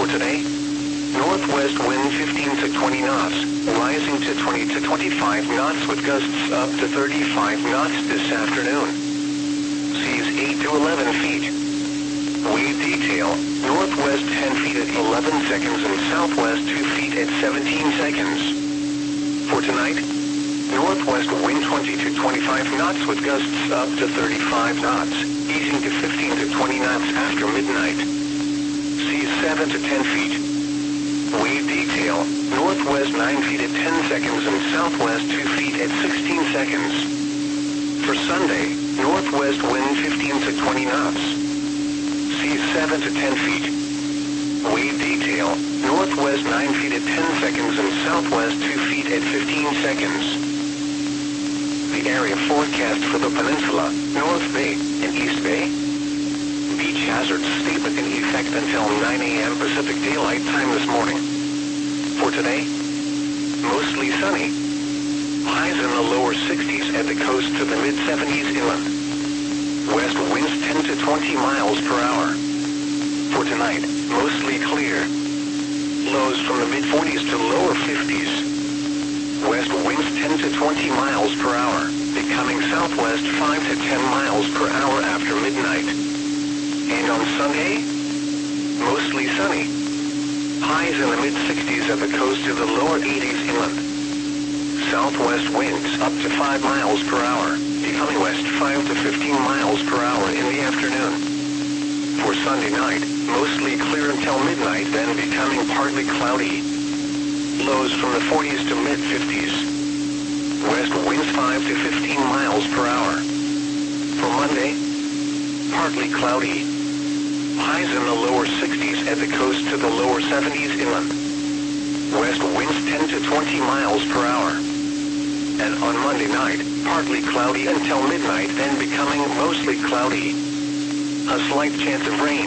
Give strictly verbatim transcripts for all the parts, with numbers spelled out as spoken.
today, northwest wind fifteen to twenty knots, rising to twenty to twenty-five knots with gusts up to thirty-five knots this afternoon. Seas eight to eleven feet. Wave detail, northwest ten feet at eleven seconds and southwest two feet at seventeen seconds. For tonight, northwest wind twenty to twenty-five knots with gusts up to thirty-five knots, easing to fifteen to twenty knots after midnight. Seas seven to ten feet. Wave detail, northwest nine feet at ten seconds and southwest two feet at sixteen seconds. For Sunday, northwest wind fifteen to twenty knots. Seas seven to ten feet. Wave detail, northwest nine feet at ten seconds and southwest two feet at fifteen seconds. The area forecast for the peninsula, North Bay and East Bay. Beach hazard statement in effect until nine A M Pacific Daylight Time this morning. For today, mostly sunny. Highs in the lower sixties at the coast to the mid seventies inland. West winds ten to twenty miles per hour. For tonight, mostly clear. Lows from the mid forties to lower fifties. West winds ten to twenty miles per hour, becoming southwest five to ten miles per hour after midnight. And on Sunday, mostly sunny. Highs in the mid sixties at the coast to the lower eighties inland. Southwest winds up to five miles per hour, becoming west five to fifteen miles per hour in the afternoon. For Sunday night, mostly clear until midnight, then becoming partly cloudy. Lows from the forties to mid fifties. West winds five to fifteen miles per hour. For Monday, partly cloudy. Highs in the lower sixties at the coast to the lower seventies inland. West winds ten to twenty miles per hour. And on Monday night, partly cloudy until midnight, then becoming mostly cloudy. A slight chance of rain.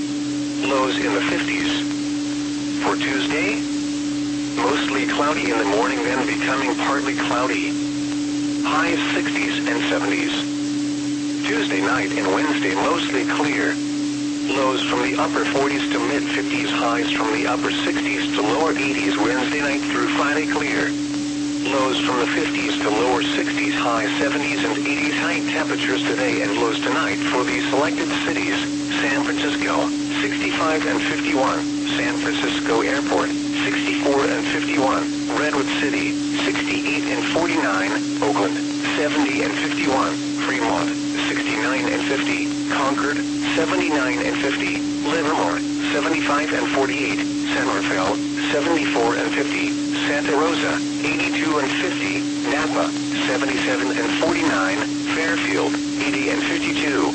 Lows in the fifties. For Tuesday, mostly cloudy in the morning, then becoming partly cloudy. Highs sixties and seventies. Tuesday night and Wednesday mostly clear. Lows from the upper forties to mid fifties, highs from the upper sixties to lower eighties Wednesday night through Friday clear. Lows from the fifties to lower sixties, highs seventies and eighties, high temperatures today and lows tonight for the selected cities: San Francisco, sixty-five and fifty-one, San Francisco Airport, sixty-four and fifty-one, Redwood City, sixty-eight and forty-nine, Oakland, seventy and fifty-one, Fremont, sixty-nine and fifty, Concord, seventy-nine and fifty, Livermore, seventy-five and forty-eight, San Rafael, seventy-four and fifty, Santa Rosa, eighty-two and fifty, Napa, seventy-seven and forty-nine, Fairfield, eighty and fifty-two.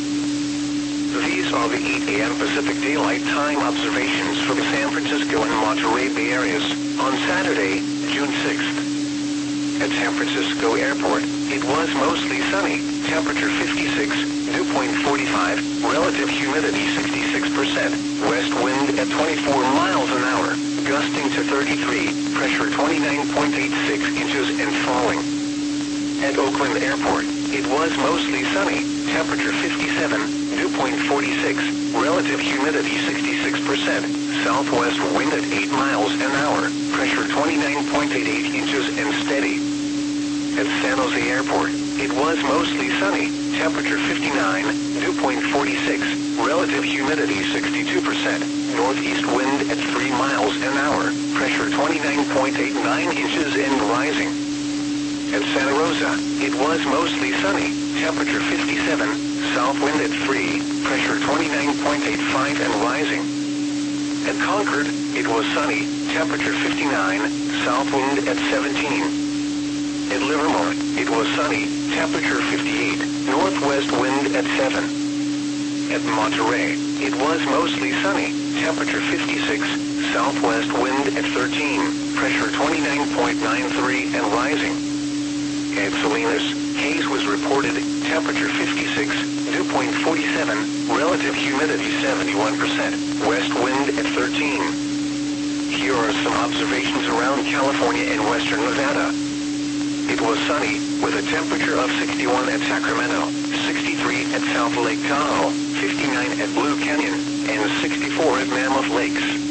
These are the eight A M Pacific Daylight Time observations for the San Francisco and Monterey Bay areas on Saturday, June sixth. At San Francisco Airport, it was mostly sunny, temperature fifty-six, dew point forty-five, relative humidity sixty-six percent, west wind at twenty-four miles an hour, gusting to thirty-three, pressure twenty-nine point eight six inches and falling. At Oakland Airport, it was mostly sunny, temperature fifty-seven, dew point forty-six, relative humidity sixty-six percent, southwest wind at eight miles an hour, pressure twenty-nine point eight eight inches and steady. At San Jose Airport, it was mostly sunny, temperature fifty-nine, dew point forty-six, relative humidity sixty-two percent, northeast wind at three miles an hour, pressure twenty-nine point eight nine inches and rising. At Santa Rosa, it was mostly sunny, temperature fifty-seven, south wind at three, pressure twenty-nine point eight five and rising. At Concord, it was sunny, temperature fifty-nine, south wind at seventeen. At Livermore, it was sunny, temperature fifty-eight, northwest wind at seven. At Monterey, it was mostly sunny, temperature fifty-six, southwest wind at thirteen, pressure twenty-nine point nine three and rising. At Salinas, haze was reported, temperature fifty-six, dew point forty-seven, relative humidity seventy-one percent, west wind at thirteen. Here are some observations around California and western Nevada. It was sunny, with a temperature of sixty-one at Sacramento, sixty-three at South Lake Tahoe, fifty-nine at Blue Canyon, and sixty-four at Mammoth Lakes.